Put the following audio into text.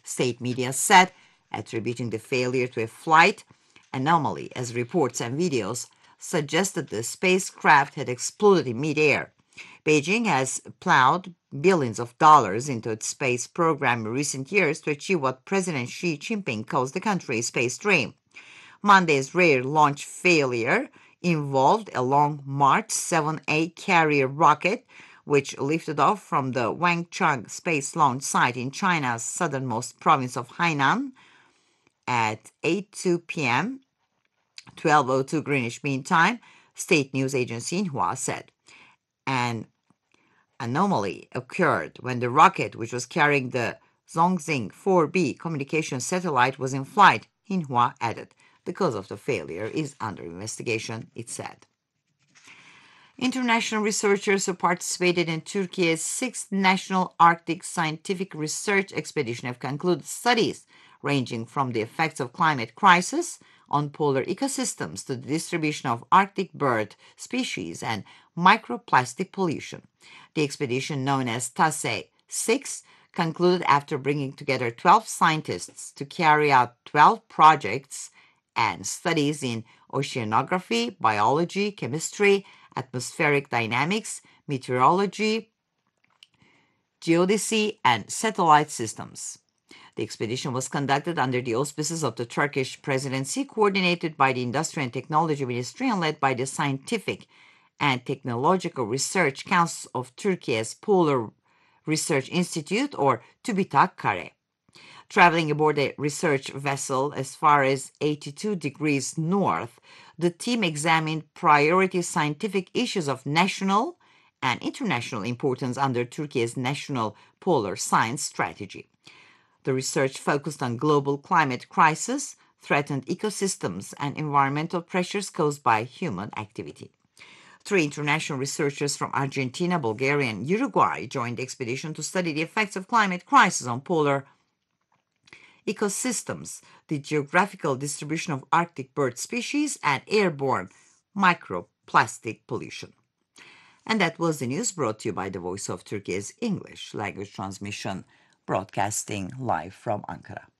state media said, attributing the failure to a flight anomaly as reports and videos suggested the spacecraft had exploded in midair. Beijing has plowed billions of dollars into its space program in recent years to achieve what President Xi Jinping calls the country's space dream. Monday's rare launch failure involved a Long March 7A carrier rocket, which lifted off from the Wangchang Space Launch Site in China's southernmost province of Hainan at 8:02 p.m., 12:02 Greenwich Mean Time, state news agency Xinhua said. An anomaly occurred when the rocket, which was carrying the Zhongxing 4B communication satellite, was in flight, Xinhua added. The cause of the failure is under investigation, it said. International researchers who participated in Turkey's 6th National Arctic Scientific Research Expedition have concluded studies ranging from the effects of climate crisis on polar ecosystems to the distribution of Arctic bird species and microplastic pollution. The expedition, known as TASE-6, concluded after bringing together 12 scientists to carry out 12 projects and studies in oceanography, biology, chemistry, atmospheric dynamics, meteorology, geodesy, and satellite systems. The expedition was conducted under the auspices of the Turkish presidency, coordinated by the Industry and Technology Ministry and led by the Scientific and Technological Research Council of Turkey's Polar Research Institute, or TÜBİTAK Kare. Traveling aboard a research vessel as far as 82 degrees north, the team examined priority scientific issues of national and international importance under Turkey's National Polar Science Strategy. The research focused on global climate crisis, threatened ecosystems, and environmental pressures caused by human activity. 3 international researchers from Argentina, Bulgaria, and Uruguay joined the expedition to study the effects of climate crisis on polar ecosystems, the geographical distribution of Arctic bird species, and airborne microplastic pollution. And that was the news brought to you by the Voice of Turkey's English language transmission, broadcasting live from Ankara.